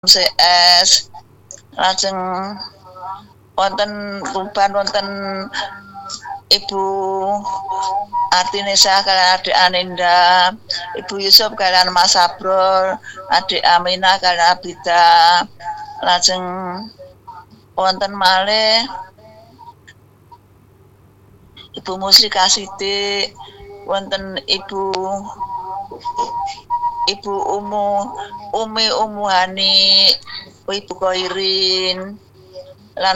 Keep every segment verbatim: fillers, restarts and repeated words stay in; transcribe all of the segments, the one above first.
C S lajeng wonten ruban wonten Ibu Artinesa kalian adik Aninda, Ibu Yusuf kalian Mas Sabrol, adik Aminah kalian Abida, lajeng wonten malih Ibu Musrika Sidik, wonten Ibu Ibu Umu Umi Umu Hani, Ibu Koirin, lan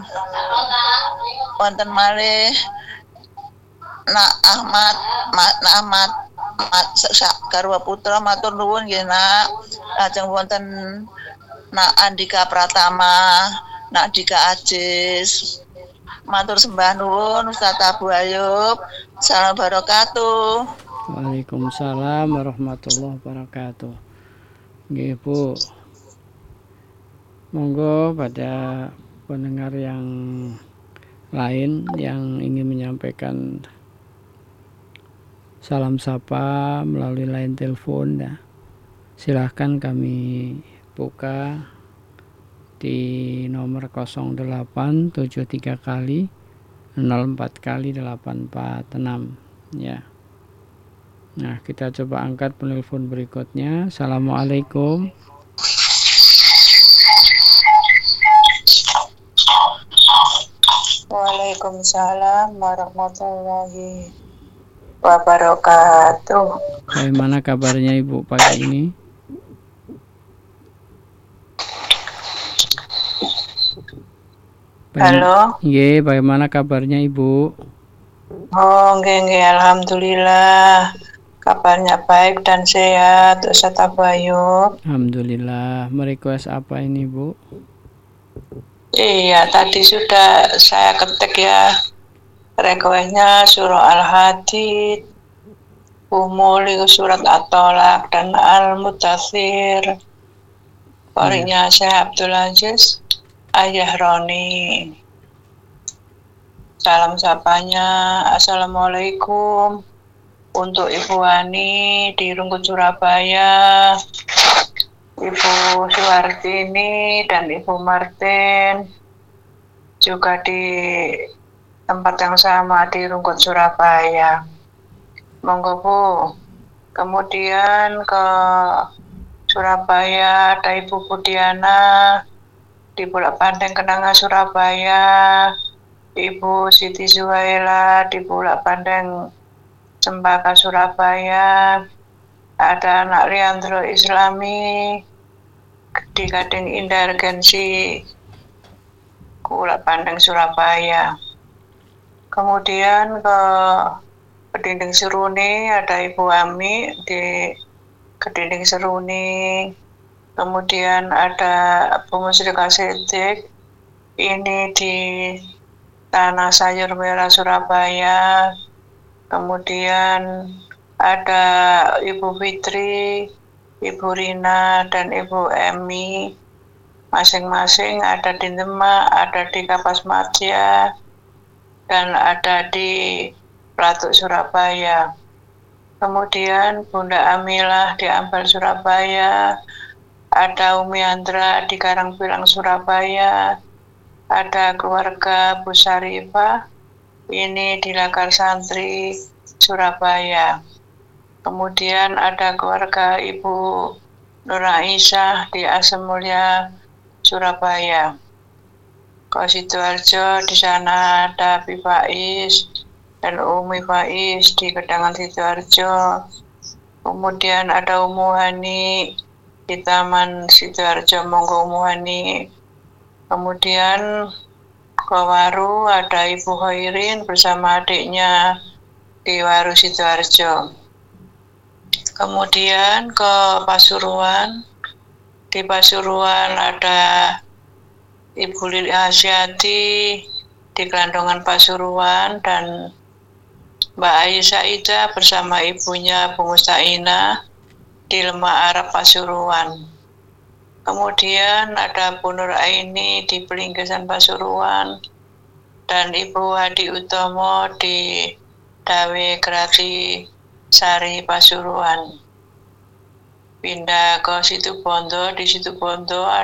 wonten malih Nak Ahmad, Nak Ahmad, Mat Garwa Putra matur nuwun nggih Nak. Lajeng wonten Nak Andika Pratama, Nak Dika Ajis. Matur sembah nuwun Ustaz Abu Ayub. Salam barokatuh. Waalaikumsalam warahmatullahi wabarakatuh. Nggih Bu. Monggo pada pendengar yang lain yang ingin menyampaikan salam sapa melalui line telepon, ya, silahkan kami buka di nomor nol delapan tujuh tiga kali nol empat kali delapan empat enam, ya. Nah, kita coba angkat penelpon berikutnya. Assalamualaikum. Waalaikumsalam warahmatullahi wabarakatuh. Bagaimana kabarnya Ibu pagi ini? Halo. Nggih, bagaimana kabarnya Ibu? Oh, nggih nggih, alhamdulillah. Kabarnya baik dan sehat, Ustaz Abu Ayub. Alhamdulillah. Merequest apa ini, Bu? Iya, tadi sudah saya ketik ya. Requestnya surah Al-Hadid, Umul, surat At-Tolak, dan Al-Mutathir. Qori'nya Syekh Abdul Aziz Ayah Roni. Salam sapanya, Assalamualaikum untuk Ibu Ani di Rungkut Surabaya, Ibu Suwartini dan Ibu Martin juga di tempat yang sama di Rungkut Surabaya. Monggo Bu. Kemudian ke Surabaya ada Ibu Budiana di Bulak Banteng Kenanga Surabaya, Ibu Siti Zuhaila di Bulak Banteng Cempaka Surabaya, ada anak Riandro Islami di Gading Indah Regensi Bulak Banteng Surabaya. Kemudian ke Kedinding Seruni ada Ibu Ami di Kedinding Seruni. Kemudian ada Bu Musrika Sidik ini di Tanah Sayur Merah Surabaya. Kemudian ada Ibu Fitri, Ibu Rina dan Ibu Emi, masing-masing ada di Demak, ada di Kapas Madya, dan ada di Platuk Surabaya. Kemudian Bunda Amilah di Ampel Surabaya, ada Umi Andra di Karangpilang Surabaya, ada keluarga Bu Sarifah ini di Lakar Santri Surabaya. Kemudian ada keluarga Ibu Nur Aisyah di Asem Mulia Surabaya. Ke Sidoarjo di sana ada Bi Faiz dan Umi Faiz di Kedangan Sidoarjo. Kemudian ada Umu Hani di Taman Sidoarjo, monggo Umu Hani. Kemudian ke Waru ada Ibu Khairin bersama adiknya di Waru Sidoarjo. Kemudian ke Pasuruan, di Pasuruan ada Ibu Lili Hasyati di Gelandongan Pasuruan dan Mbak Aisyah Ida bersama ibunya Bu Mustaina di Lemah Arab Pasuruan. Kemudian ada Bu Nur Aini di Pelinggisan Pasuruan dan Ibu Hadi Utomo di Dawe Grati Sari Pasuruan. pindah ke Situbondo. Di Situbondo